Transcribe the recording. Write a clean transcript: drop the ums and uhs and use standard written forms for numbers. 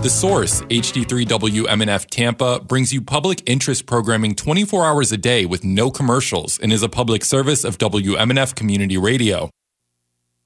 The Source, HD3 WMNF Tampa, brings you public interest programming 24 hours a day with no commercials and is a public service of WMNF Community Radio.